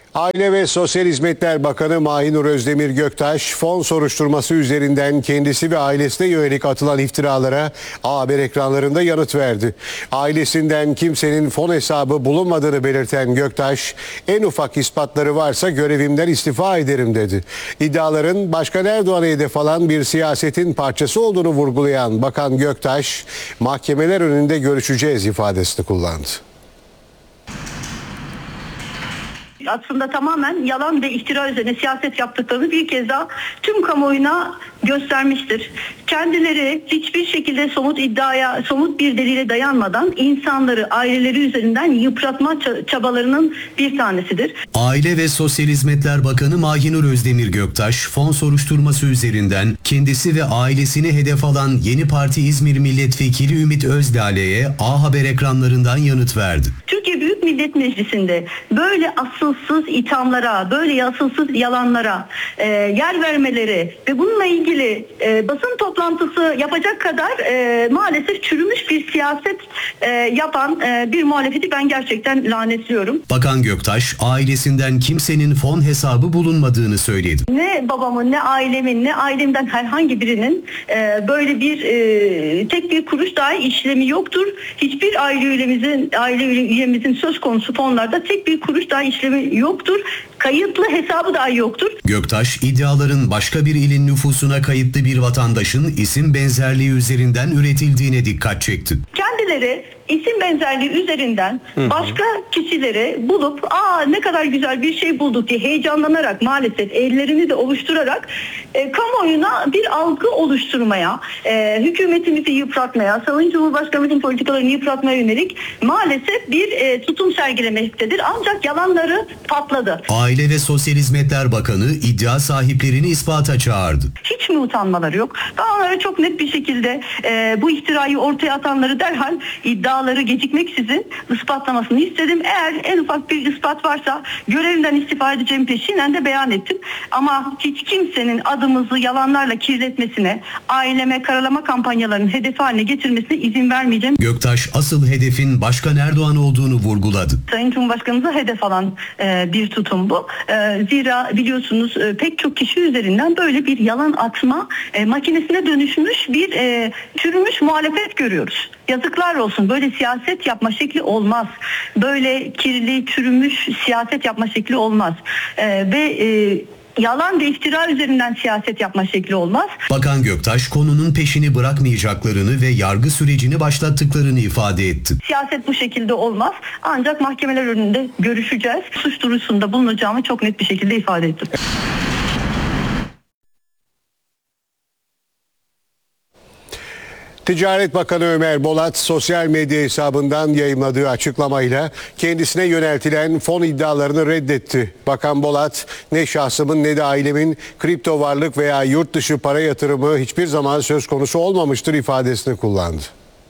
Aile ve Sosyal Hizmetler Bakanı Mahinur Özdemir Göktaş, fon soruşturması üzerinden kendisi ve ailesine yönelik atılan iftiralara A Haber ekranlarında yanıt verdi. Ailesinden kimsenin fon hesabı bulunmadığını belirten Göktaş, en ufak ispatları varsa görevimden istifa ederim dedi. İddiaların Başkan Erdoğan'a hedef alan bir siyasetin parçası olduğunu vurgulayan Bakan Göktaş, mahkemeler önünde görüşeceğiz ifadesini kullandı. Aslında tamamen yalan ve iftira üzerine siyaset yaptıklarını bir kez daha tüm kamuoyuna göstermiştir. Kendileri hiçbir şekilde somut bir delile dayanmadan insanları, aileleri üzerinden yıpratma çabalarının bir tanesidir. Aile ve Sosyal Hizmetler Bakanı Mahinur Özdemir Göktaş, fon soruşturması üzerinden kendisi ve ailesini hedef alan Yeni Parti İzmir Milletvekili Ümit Özdağ'e A Haber ekranlarından yanıt verdi. Türkiye Büyük Millet Meclisi'nde böyle asılsız ithamlara, böyle asılsız yalanlara yer vermeleri ve bununla ilgili basın toplantısı yapacak kadar maalesef çürümüş bir siyaset yapan bir muhalefeti ben gerçekten lanetliyorum. Bakan Göktaş, ailesinden kimsenin fon hesabı bulunmadığını söyledi. Ne babamın, ne ailemin, ne ailemden herhangi birinin böyle bir tek bir kuruş dahi işlemi yoktur. Hiçbir aile üyemizin söz konusu fonlarda tek bir kuruş dahi işlemi yoktur. Kayıtlı hesabı dahi yoktur. Göktaş, iddiaların başka bir ilin nüfusuna kayıtlı bir vatandaşın isim benzerliği üzerinden üretildiğine dikkat çekti. Kendileri isim benzerliği üzerinden başka kişileri bulup ne kadar güzel bir şey bulduk diye heyecanlanarak, maalesef ellerini de ovuşturarak kamuoyuna bir algı oluşturmaya, hükümetimizi yıpratmaya, Sayın Cumhurbaşkanımızın politikalarını yıpratmaya yönelik maalesef bir tutum sergilemektedir. Ancak yalanları patladı. Aile ve Sosyal Hizmetler Bakanı iddia sahiplerini ispata çağırdı. Hiç mi utanmaları yok? Ben onlara çok net bir şekilde bu iftirayı ortaya atanları derhal iddiaları gecikmeksizin ispatlamasını istedim. Eğer en ufak bir ispat varsa görevimden istifa edeceğim peşinen de beyan ettim. Ama hiç kimsenin adımızı yalanlarla kirletmesine, aileme karalama kampanyalarının hedefi haline getirmesine izin vermeyeceğim. Göktaş, asıl hedefin Başkan Erdoğan olduğunu vurguladı. Sayın Cumhurbaşkanımıza hedef alan bir tutum bu. Zira biliyorsunuz pek çok kişi üzerinden böyle bir yalan atma makinesine dönüşmüş bir çürümüş muhalefet görüyoruz. Yazıklar olsun. Böyle siyaset yapma şekli olmaz. Böyle kirli, çürümüş siyaset yapma şekli olmaz. Yalan ve iftira üzerinden siyaset yapma şekli olmaz. Bakan Göktaş, konunun peşini bırakmayacaklarını ve yargı sürecini başlattıklarını ifade etti. Siyaset bu şekilde olmaz. Ancak mahkemeler önünde görüşeceğiz. Suç duyurusunda bulunacağımı çok net bir şekilde ifade ettim. Ticaret Bakanı Ömer Bolat sosyal medya hesabından yayımladığı açıklamayla kendisine yöneltilen fon iddialarını reddetti. Bakan Bolat, ne şahsımın ne de ailemin kripto varlık veya yurt dışı para yatırımı hiçbir zaman söz konusu olmamıştır ifadesini kullandı.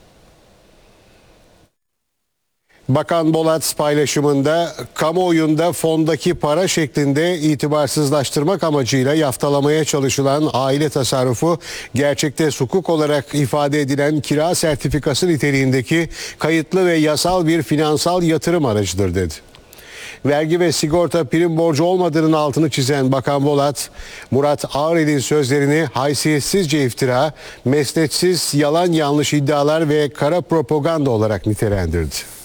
Bakan Bolat paylaşımında kamuoyunda fondaki para şeklinde itibarsızlaştırmak amacıyla yaftalamaya çalışılan aile tasarrufu gerçekte sukuk olarak ifade edilen kira sertifikası niteliğindeki kayıtlı ve yasal bir finansal yatırım aracıdır dedi. Vergi ve sigorta prim borcu olmadığının altını çizen Bakan Bolat, Murat Ağrel'in sözlerini haysiyetsizce iftira, mesnetsiz yalan yanlış iddialar ve kara propaganda olarak nitelendirdi.